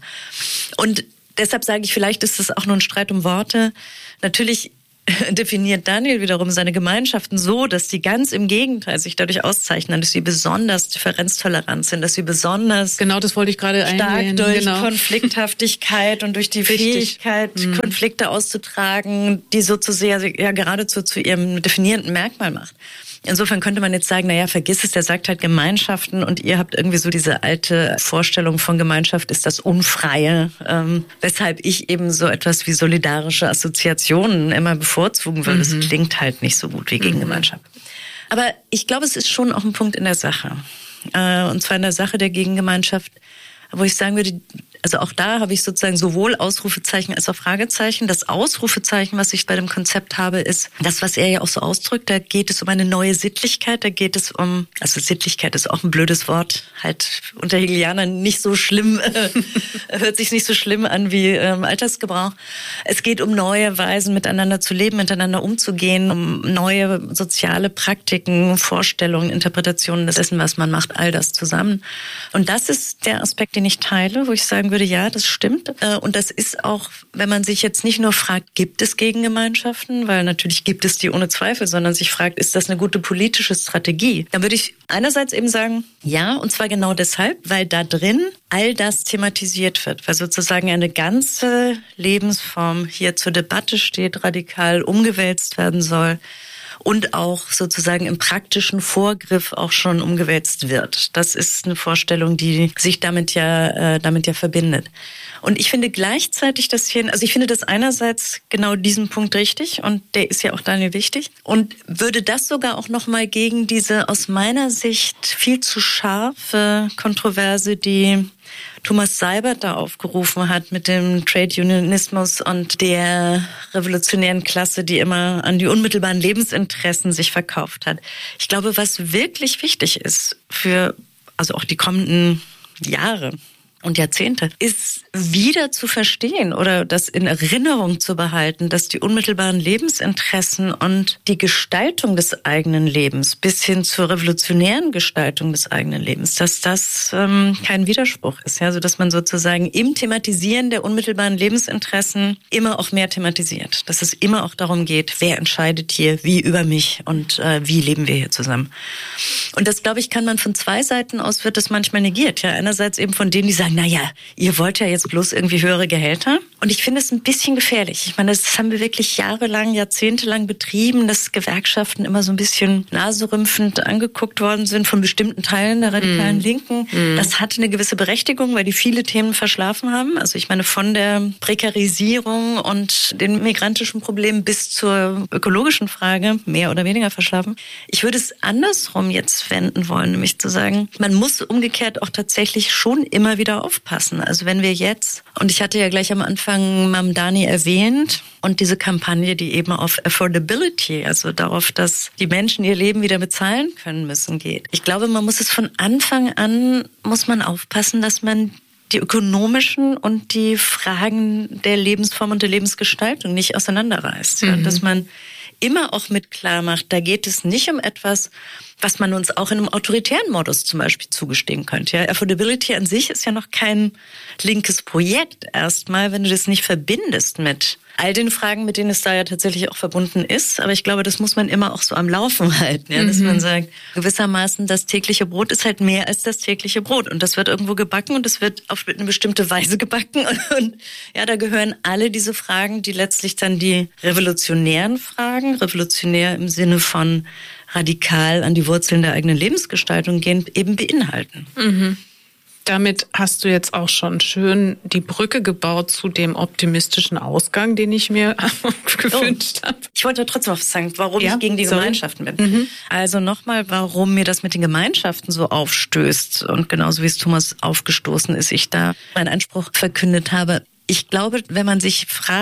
Und deshalb sage ich, vielleicht ist es auch nur ein Streit um Worte. Natürlich definiert Daniel wiederum seine Gemeinschaften so, dass die ganz im Gegenteil sich dadurch auszeichnen, dass sie besonders differenztolerant sind, dass sie besonders genau, das wollte ich gerade stark eingehen. durch genau. Konflikthaftigkeit und durch die Richtig. Fähigkeit, mhm. Konflikte auszutragen, die so zu sehr ja geradezu zu ihrem definierenden Merkmal macht. Insofern könnte man jetzt sagen, naja, vergiss es, der sagt halt Gemeinschaften und ihr habt irgendwie so diese alte Vorstellung von Gemeinschaft ist das Unfreie, ähm, weshalb ich eben so etwas wie solidarische Assoziationen immer bevorzugen würde. Es mhm. klingt halt nicht so gut wie Gegengemeinschaft. Mhm. Aber ich glaube, es ist schon auch ein Punkt in der Sache. Äh, und zwar in der Sache der Gegengemeinschaft, wo ich sagen würde, also auch da habe ich sozusagen sowohl Ausrufezeichen als auch Fragezeichen. Das Ausrufezeichen, was ich bei dem Konzept habe, ist das, was er ja auch so ausdrückt. Da geht es um eine neue Sittlichkeit. Da geht es um, also Sittlichkeit ist auch ein blödes Wort, halt unter Hegelianern nicht so schlimm, äh, hört sich nicht so schlimm an wie ähm, Alltagsgebrauch. Es geht um neue Weisen, miteinander zu leben, miteinander umzugehen, um neue soziale Praktiken, Vorstellungen, Interpretationen dessen, was man macht, all das zusammen. Und das ist der Aspekt, den ich teile, wo ich sagen würde, ja, das stimmt. Und das ist auch, wenn man sich jetzt nicht nur fragt, gibt es Gegengemeinschaften, weil natürlich gibt es die ohne Zweifel, sondern sich fragt, ist das eine gute politische Strategie? Dann würde ich einerseits eben sagen, ja, und zwar genau deshalb, weil da drin all das thematisiert wird, weil sozusagen eine ganze Lebensform hier zur Debatte steht, radikal umgewälzt werden soll. Und auch sozusagen im praktischen Vorgriff auch schon umgewälzt wird. Das ist eine Vorstellung, die sich damit ja, äh, damit ja verbindet. Und ich finde gleichzeitig, dass hier, also ich finde das einerseits genau diesen Punkt richtig und der ist ja auch Daniel wichtig und würde das sogar auch nochmal gegen diese aus meiner Sicht viel zu scharfe Kontroverse, die Thomas Seibert da aufgerufen hat mit dem Trade Unionismus und der revolutionären Klasse, die immer an die unmittelbaren Lebensinteressen sich verkauft hat. Ich glaube, was wirklich wichtig ist für, also auch die kommenden Jahre und Jahrzehnte, ist wieder zu verstehen oder das in Erinnerung zu behalten, dass die unmittelbaren Lebensinteressen und die Gestaltung des eigenen Lebens bis hin zur revolutionären Gestaltung des eigenen Lebens, dass das ähm, kein Widerspruch ist. Ja? Also dass man sozusagen im Thematisieren der unmittelbaren Lebensinteressen immer auch mehr thematisiert. Dass es immer auch darum geht, wer entscheidet hier wie über mich und äh, wie leben wir hier zusammen. Und das, glaube ich, kann man von zwei Seiten aus, wird das manchmal negiert. Ja? Einerseits eben von denen, die sagen, na ja, ihr wollt ja jetzt bloß irgendwie höhere Gehälter. Und ich finde es ein bisschen gefährlich. Ich meine, das haben wir wirklich jahrelang, jahrzehntelang betrieben, dass Gewerkschaften immer so ein bisschen naserümpfend angeguckt worden sind von bestimmten Teilen der radikalen mm. Linken. Mm. Das hatte eine gewisse Berechtigung, weil die viele Themen verschlafen haben. Also ich meine, von der Prekarisierung und den migrantischen Problemen bis zur ökologischen Frage, mehr oder weniger verschlafen. Ich würde es andersrum jetzt wenden wollen, nämlich zu sagen, man muss umgekehrt auch tatsächlich schon immer wieder aufpassen. Also wenn wir jetzt, und ich hatte ja gleich am Anfang Mamdani erwähnt und diese Kampagne, die eben auf Affordability, also darauf, dass die Menschen ihr Leben wieder bezahlen können müssen, geht. Ich glaube, man muss es von Anfang an, muss man aufpassen, dass man die ökonomischen und die Fragen der Lebensform und der Lebensgestaltung nicht auseinanderreißt. Mhm. Ja, dass man immer auch mit klar macht, da geht es nicht um etwas, was man uns auch in einem autoritären Modus zum Beispiel zugestehen könnte. Ja, Affordability an sich ist ja noch kein linkes Projekt erstmal, wenn du das nicht verbindest mit all den Fragen, mit denen es da ja tatsächlich auch verbunden ist. Aber ich glaube, das muss man immer auch so am Laufen halten. Ja? Dass mhm. man sagt, gewissermaßen das tägliche Brot ist halt mehr als das tägliche Brot. Und das wird irgendwo gebacken und es wird auf eine bestimmte Weise gebacken. Und, und ja, da gehören alle diese Fragen, die letztlich dann die revolutionären Fragen, revolutionär im Sinne von radikal an die Wurzeln der eigenen Lebensgestaltung gehen, eben beinhalten. Mhm. Damit hast du jetzt auch schon schön die Brücke gebaut zu dem optimistischen Ausgang, den ich mir gewünscht oh. habe. Ich wollte trotzdem was sagen, warum ja? ich gegen die Sorry. Gemeinschaften bin. Mhm. Also nochmal, warum mir das mit den Gemeinschaften so aufstößt und genauso wie es Thomas aufgestoßen ist, ich da meinen Anspruch verkündet habe. Ich glaube, wenn man sich fragt,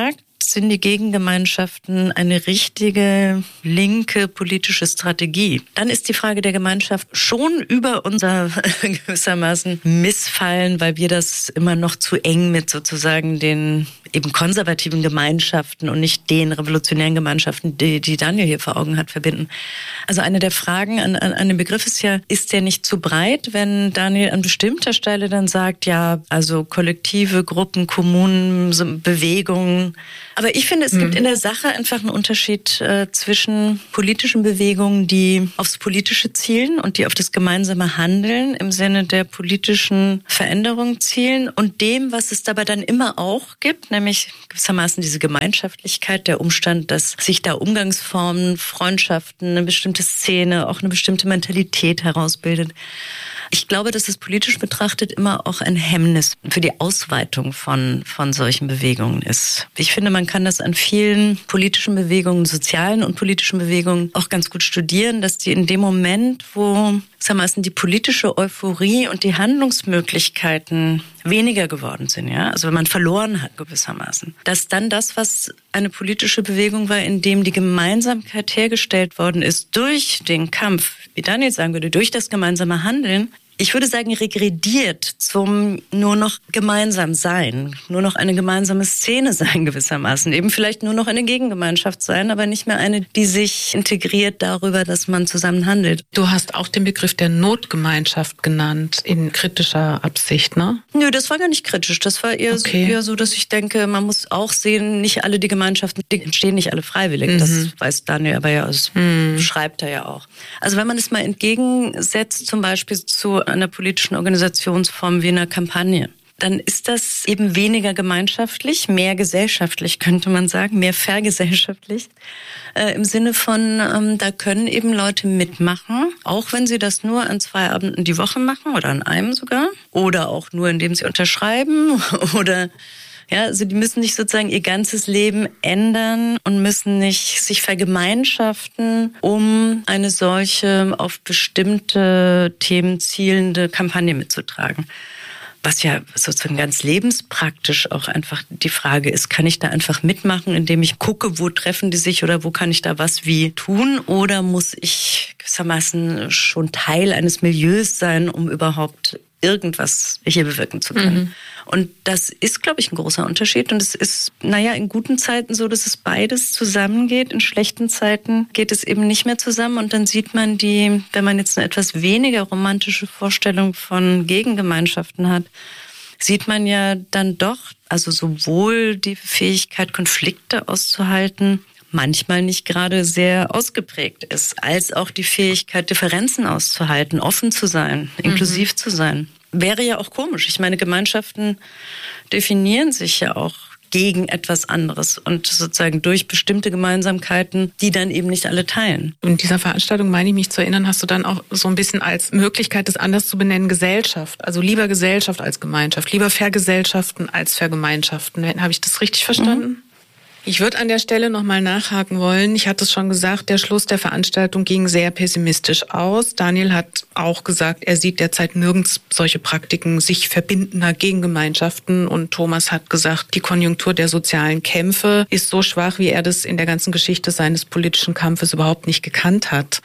sind die Gegengemeinschaften eine richtige linke politische Strategie? Dann ist die Frage der Gemeinschaft schon über unser gewissermaßen Missfallen, weil wir das immer noch zu eng mit sozusagen den eben konservativen Gemeinschaften und nicht den revolutionären Gemeinschaften, die, die Daniel hier vor Augen hat, verbinden. Also eine der Fragen an, an, an den Begriff ist ja, ist der nicht zu breit, wenn Daniel an bestimmter Stelle dann sagt, ja, also kollektive Gruppen, Kommunen, so Bewegungen. Aber ich finde, es mhm. gibt in der Sache einfach einen Unterschied äh, zwischen politischen Bewegungen, die aufs Politische zielen und die auf das gemeinsame Handeln im Sinne der politischen Veränderung zielen und dem, was es dabei dann immer auch gibt, nämlich gewissermaßen diese Gemeinschaftlichkeit, der Umstand, dass sich da Umgangsformen, Freundschaften, eine bestimmte Szene, auch eine bestimmte Mentalität herausbildet. Ich glaube, dass es politisch betrachtet immer auch ein Hemmnis für die Ausweitung von, von solchen Bewegungen ist. Ich finde, man kann das an vielen politischen Bewegungen, sozialen und politischen Bewegungen auch ganz gut studieren, dass die in dem Moment, wo gewissermaßen die politische Euphorie und die Handlungsmöglichkeiten weniger geworden sind, ja, also wenn man verloren hat gewissermaßen, dass dann das, was eine politische Bewegung war, in dem die Gemeinsamkeit hergestellt worden ist durch den Kampf, wie Daniel sagen würde, durch das gemeinsame Handeln, ich würde sagen, regrediert zum nur noch gemeinsam sein, nur noch eine gemeinsame Szene sein gewissermaßen, eben vielleicht nur noch eine Gegengemeinschaft sein, aber nicht mehr eine, die sich integriert darüber, dass man zusammen handelt. Du hast auch den Begriff der Notgemeinschaft genannt, in kritischer Absicht, ne? Nö, das war gar nicht kritisch. Das war eher, okay. so, eher so, dass ich denke, man muss auch sehen, nicht alle die Gemeinschaften, die entstehen nicht alle freiwillig. Mhm. Das weiß Daniel aber ja, das mhm. schreibt er ja auch. Also wenn man es mal entgegensetzt, zum Beispiel zu einer politischen Organisationsform wie einer Kampagne, dann ist das eben weniger gemeinschaftlich, mehr gesellschaftlich, könnte man sagen, mehr vergesellschaftlicht. Äh, Im Sinne von, ähm, da können eben Leute mitmachen, auch wenn sie das nur an zwei Abenden die Woche machen oder an einem sogar. Oder auch nur, indem sie unterschreiben oder ja, also die müssen nicht sozusagen ihr ganzes Leben ändern und müssen nicht sich vergemeinschaften, um eine solche auf bestimmte Themen zielende Kampagne mitzutragen. Was ja sozusagen ganz lebenspraktisch auch einfach die Frage ist, kann ich da einfach mitmachen, indem ich gucke, wo treffen die sich oder wo kann ich da was wie tun? Oder muss ich gewissermaßen schon Teil eines Milieus sein, um überhaupt irgendwas hier bewirken zu können? Mhm. Und das ist, glaube ich, ein großer Unterschied. Und es ist, naja, in guten Zeiten so, dass es beides zusammengeht. In schlechten Zeiten geht es eben nicht mehr zusammen. Und dann sieht man die, wenn man jetzt eine etwas weniger romantische Vorstellung von Gegengemeinschaften hat, sieht man ja dann doch, also sowohl die Fähigkeit, Konflikte auszuhalten, manchmal nicht gerade sehr ausgeprägt ist, als auch die Fähigkeit, Differenzen auszuhalten, offen zu sein, inklusiv mhm. zu sein. Wäre ja auch komisch. Ich meine, Gemeinschaften definieren sich ja auch gegen etwas anderes und sozusagen durch bestimmte Gemeinsamkeiten, die dann eben nicht alle teilen. In dieser Veranstaltung, meine ich mich zu erinnern, hast du dann auch so ein bisschen als Möglichkeit, das anders zu benennen, Gesellschaft. Also lieber Gesellschaft als Gemeinschaft, lieber Vergesellschaften als Vergemeinschaften. Habe ich das richtig verstanden? Mhm. Ich würde an der Stelle nochmal nachhaken wollen. Ich hatte es schon gesagt, der Schluss der Veranstaltung ging sehr pessimistisch aus. Daniel hat auch gesagt, er sieht derzeit nirgends solche Praktiken sich verbindender Gegengemeinschaften. Und Thomas hat gesagt, die Konjunktur der sozialen Kämpfe ist so schwach, wie er das in der ganzen Geschichte seines politischen Kampfes überhaupt nicht gekannt hat.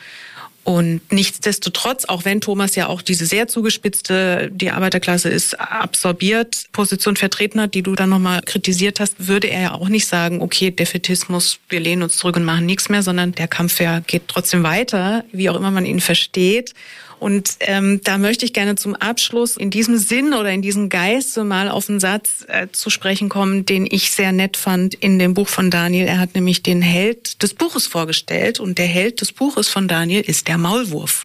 Und nichtsdestotrotz, auch wenn Thomas ja auch diese sehr zugespitzte, die Arbeiterklasse ist absorbiert, Position vertreten hat, die du dann nochmal kritisiert hast, würde er ja auch nicht sagen, okay, Defätismus, wir lehnen uns zurück und machen nichts mehr, sondern der Kampf ja geht trotzdem weiter, wie auch immer man ihn versteht. Und ähm, da möchte ich gerne zum Abschluss in diesem Sinn oder in diesem Geiste mal auf einen Satz äh, zu sprechen kommen, den ich sehr nett fand in dem Buch von Daniel. Er hat nämlich den Held des Buches vorgestellt und der Held des Buches von Daniel ist der Maulwurf.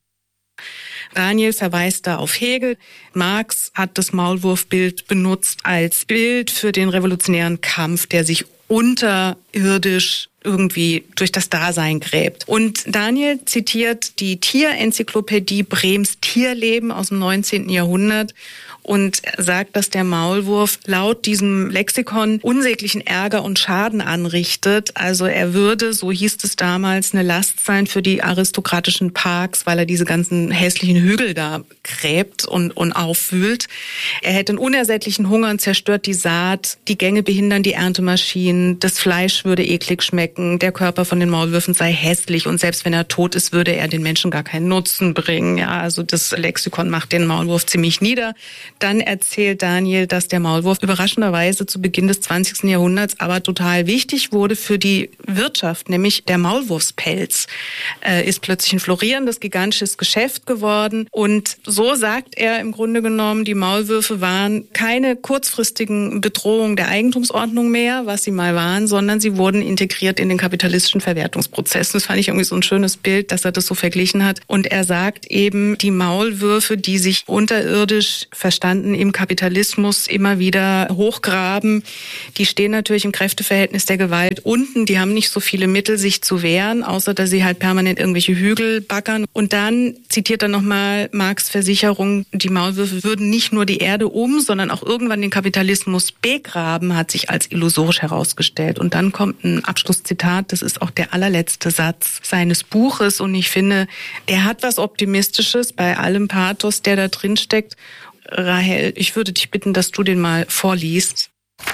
Daniel verweist da auf Hegel. Marx hat das Maulwurfbild benutzt als Bild für den revolutionären Kampf, der sich unterirdisch irgendwie durch das Dasein gräbt. Und Daniel zitiert die Tierenzyklopädie Brehms Tierleben aus dem neunzehnten Jahrhundert und sagt, dass der Maulwurf laut diesem Lexikon unsäglichen Ärger und Schaden anrichtet. Also er würde, so hieß es damals, eine Last sein für die aristokratischen Parks, weil er diese ganzen hässlichen Hügel da gräbt und, und aufwühlt. Er hätte einen unersättlichen Hunger und zerstört die Saat, die Gänge behindern die Erntemaschinen, das Fleisch würde eklig schmecken, der Körper von den Maulwürfen sei hässlich und selbst wenn er tot ist, würde er den Menschen gar keinen Nutzen bringen. Ja, also das Lexikon macht den Maulwurf ziemlich nieder. Dann erzählt Daniel, dass der Maulwurf überraschenderweise zu Beginn des zwanzigsten Jahrhunderts aber total wichtig wurde für die Wirtschaft, nämlich der Maulwurfspelz äh, ist plötzlich ein florierendes, gigantisches Geschäft geworden. Und so sagt er im Grunde genommen, die Maulwürfe waren keine kurzfristigen Bedrohungen der Eigentumsordnung mehr, was sie mal waren, sondern sie wurden integriert in den kapitalistischen Verwertungsprozess. Das fand ich irgendwie so ein schönes Bild, dass er das so verglichen hat. Und er sagt eben, die Maulwürfe, die sich unterirdisch verstanden im Kapitalismus immer wieder hochgraben, die stehen natürlich im Kräfteverhältnis der Gewalt unten, die haben nicht so viele Mittel, sich zu wehren, außer dass sie halt permanent irgendwelche Hügel baggern. Und dann zitiert er nochmal Marx Versicherung, die Maulwürfe würden nicht nur die Erde um, sondern auch irgendwann den Kapitalismus begraben, hat sich als illusorisch herausgestellt. Und dann kommt ein Abschlusszitat, das ist auch der allerletzte Satz seines Buches und ich finde, der hat was Optimistisches bei allem Pathos, der da drin steckt. Rahel, ich würde dich bitten, dass du den mal vorliest.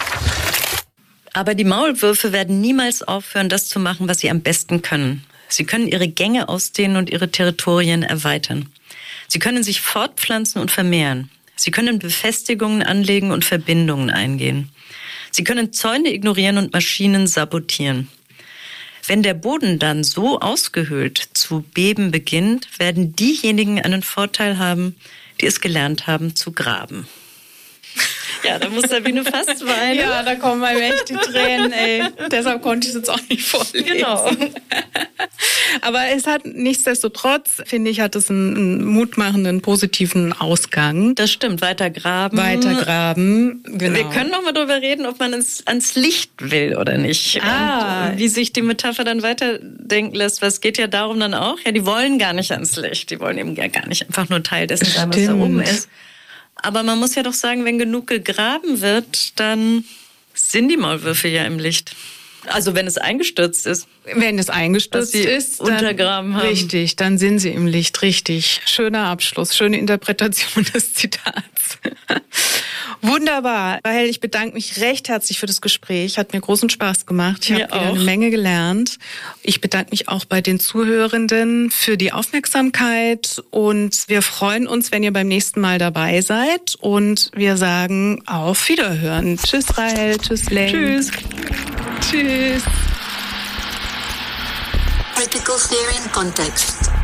Aber die Maulwürfe werden niemals aufhören, das zu machen, was sie am besten können. Sie können ihre Gänge ausdehnen und ihre Territorien erweitern. Sie können sich fortpflanzen und vermehren. Sie können Befestigungen anlegen und Verbindungen eingehen. Sie können Zäune ignorieren und Maschinen sabotieren. Wenn der Boden dann so ausgehöhlt zu beben beginnt, werden diejenigen einen Vorteil haben, die es gelernt haben zu graben. Ja, da muss Sabine fast weinen. Ja, da kommen einem echt die Tränen, ey. Deshalb konnte ich es jetzt auch nicht vorlesen. Genau. Aber es hat nichtsdestotrotz, finde ich, hat es einen, einen mutmachenden, positiven Ausgang. Das stimmt, weiter graben. Weiter graben, genau. Wir können noch mal darüber reden, ob man ins, ans Licht will oder nicht. Ah. Und wie sich die Metapher dann weiterdenken lässt. Was geht ja darum dann auch? Ja, die wollen gar nicht ans Licht. Die wollen eben ja gar nicht einfach nur Teil dessen sein, was da oben ist. Aber man muss ja doch sagen, wenn genug gegraben wird, dann sind die Maulwürfe ja im Licht. Also wenn es eingestürzt ist. Wenn es eingestürzt ist, dann, untergraben haben. Richtig, dann sind sie im Licht, richtig. Schöner Abschluss, schöne Interpretation des Zitats. Wunderbar. Rahel, ich bedanke mich recht herzlich für das Gespräch. Hat mir großen Spaß gemacht. Ich habe wieder eine Menge gelernt. Ich bedanke mich auch bei den Zuhörenden für die Aufmerksamkeit. Und wir freuen uns, wenn ihr beim nächsten Mal dabei seid. Und wir sagen auf Wiederhören. Tschüss, Rahel. Tschüss, Len. Tschüss. Tschüss. Critical Theory in Context.